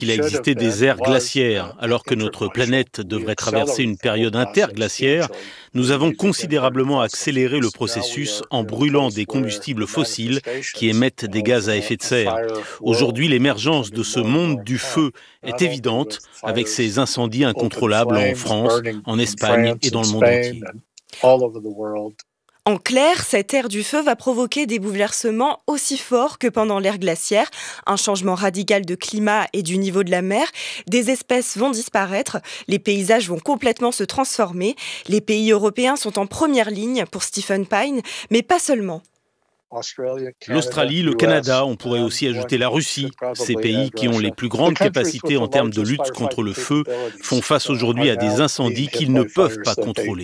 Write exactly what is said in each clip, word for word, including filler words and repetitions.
Il a existé des ères glaciaires. Alors que notre planète devrait traverser une période interglaciaire, nous avons considérablement accéléré le processus en brûlant des combustibles fossiles qui émettent des gaz à effet de serre. Aujourd'hui, l'émergence de ce monde du feu est évidente avec ces incendies incontrôlables en France, en Espagne et dans le monde entier. En clair, cette ère du feu va provoquer des bouleversements aussi forts que pendant l'ère glaciaire, un changement radical de climat et du niveau de la mer, des espèces vont disparaître, les paysages vont complètement se transformer, les pays européens sont en première ligne pour Stephen Pine, mais pas seulement. L'Australie, le Canada, on pourrait aussi ajouter la Russie. Ces pays qui ont les plus grandes capacités en termes de lutte contre le feu font face aujourd'hui à des incendies qu'ils ne peuvent pas contrôler.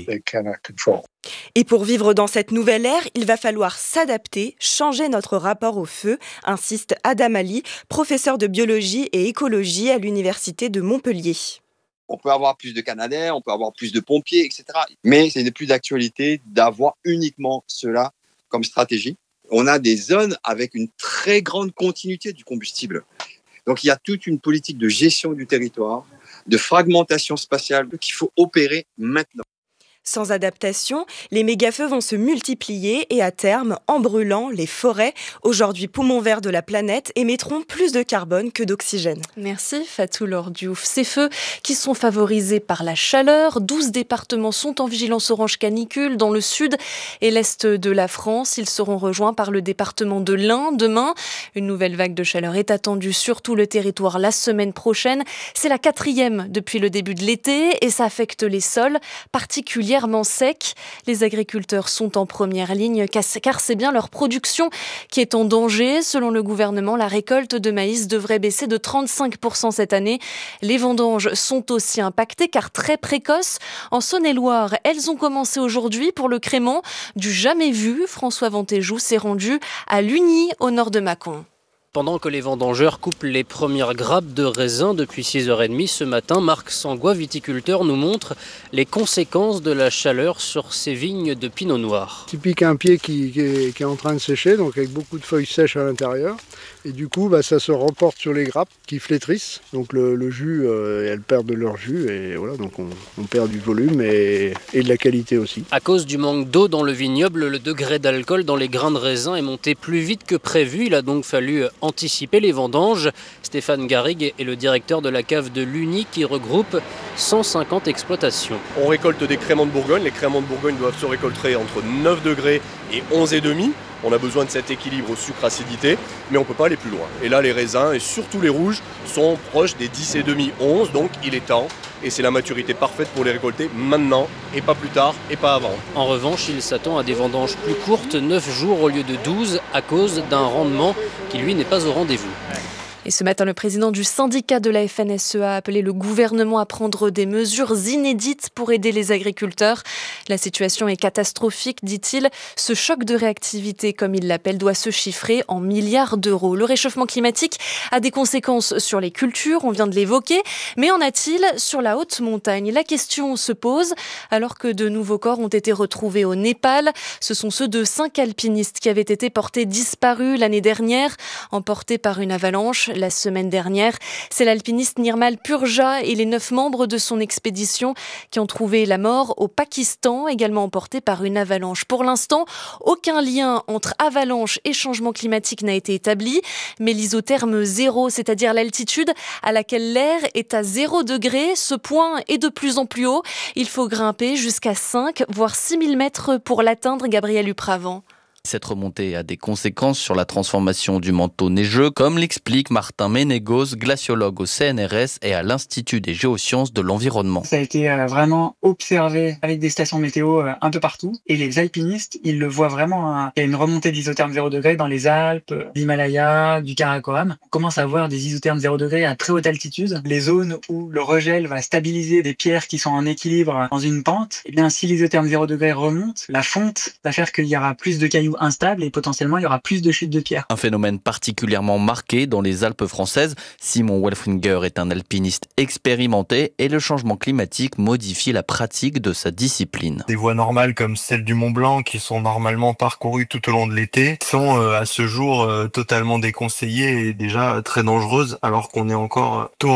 Et pour vivre dans cette nouvelle ère, il va falloir s'adapter, changer notre rapport au feu, insiste Adam Ali, professeur de biologie et écologie à l'université de Montpellier. On peut avoir plus de Canadiens, on peut avoir plus de pompiers, et cetera. Mais ce n'est plus d'actualité d'avoir uniquement cela comme stratégie. On a des zones avec une très grande continuité du combustible. Donc il y a toute une politique de gestion du territoire, de fragmentation spatiale qu'il faut opérer maintenant. Sans adaptation, les méga-feux vont se multiplier et à terme, en brûlant, les forêts, aujourd'hui poumons verts de la planète, émettront plus de carbone que d'oxygène. Merci Fatou Laure Diouf. Ces feux qui sont favorisés par la chaleur, douze départements sont en vigilance orange canicule dans le sud et l'est de la France. Ils seront rejoints par le département de l'Ain demain. Une nouvelle vague de chaleur est attendue sur tout le territoire la semaine prochaine. C'est la quatrième depuis le début de l'été et ça affecte les sols, particulièrement sec. Les agriculteurs sont en première ligne car c'est bien leur production qui est en danger. Selon le gouvernement, la récolte de maïs devrait baisser de trente-cinq pour cent cette année. Les vendanges sont aussi impactées car très précoces. En Saône-et-Loire, elles ont commencé aujourd'hui pour le crément du jamais vu. François Ventéjou s'est rendu à Lugny, au nord de Mâcon. Pendant que les vendangeurs coupent les premières grappes de raisin depuis six heures trente ce matin, Marc Sangois, viticulteur, nous montre les conséquences de la chaleur sur ces vignes de pinot noir. Typique un pied qui, qui, est, qui est en train de sécher, donc avec beaucoup de feuilles sèches à l'intérieur. Et du coup, bah, ça se reporte sur les grappes qui flétrissent. Donc le, le jus, euh, elles perdent de leur jus et voilà, donc on, on perd du volume et, et de la qualité aussi. À cause du manque d'eau dans le vignoble, le degré d'alcool dans les grains de raisin est monté plus vite que prévu. Il a donc fallu anticiper les vendanges. Stéphane Garrigue est le directeur de la cave de Lugny qui regroupe cent cinquante exploitations. On récolte des créments de Bourgogne. Les créments de Bourgogne doivent se récolter entre neuf degrés et onze virgule cinq. On a besoin de cet équilibre sucre-acidité, mais on ne peut pas aller plus loin. Et là, les raisins, et surtout les rouges, sont proches des dix virgule cinq onze, donc il est temps. Et c'est la maturité parfaite pour les récolter maintenant, et pas plus tard, et pas avant. En revanche, il s'attend à des vendanges plus courtes, neuf jours au lieu de douze, à cause d'un rendement qui, lui, n'est pas au rendez-vous. Et ce matin, le président du syndicat de la F N S E A a appelé le gouvernement à prendre des mesures inédites pour aider les agriculteurs. La situation est catastrophique, dit-il. Ce choc de réactivité, comme il l'appelle, doit se chiffrer en milliards d'euros. Le réchauffement climatique a des conséquences sur les cultures, on vient de l'évoquer, mais en a-t-il sur la haute montagne? La question se pose alors que de nouveaux corps ont été retrouvés au Népal. Ce sont ceux de cinq alpinistes qui avaient été portés disparus l'année dernière, emportés par une avalanche. La semaine dernière, c'est l'alpiniste Nirmal Purja et les neuf membres de son expédition qui ont trouvé la mort au Pakistan, également emportés par une avalanche. Pour l'instant, aucun lien entre avalanche et changement climatique n'a été établi, mais l'isotherme zéro, c'est-à-dire l'altitude à laquelle l'air est à zéro degré, ce point est de plus en plus haut. Il faut grimper jusqu'à cinq, voire six mille mètres pour l'atteindre, Gabriel Upravant. Cette remontée a des conséquences sur la transformation du manteau neigeux, comme l'explique Martin Ménégos, glaciologue au C N R S et à l'Institut des géosciences de l'environnement. Ça a été vraiment observé avec des stations météo un peu partout. Et les alpinistes, ils le voient vraiment. Il y a une remontée d'isotherme zéro degré dans les Alpes, l'Himalaya, du Karakoram. On commence à voir des isothermes zéro degré à très haute altitude. Les zones où le regel va stabiliser des pierres qui sont en équilibre dans une pente, et bien si l'isotherme zéro degré remonte, la fonte va faire qu'il y aura plus de cailloux instable et potentiellement il y aura plus de chutes de pierres. Un phénomène particulièrement marqué dans les Alpes françaises. Simon Welfringer est un alpiniste expérimenté et le changement climatique modifie la pratique de sa discipline. Des voies normales comme celle du Mont Blanc qui sont normalement parcourues tout au long de l'été sont euh, à ce jour euh, totalement déconseillées et déjà très dangereuses alors qu'on est encore tôt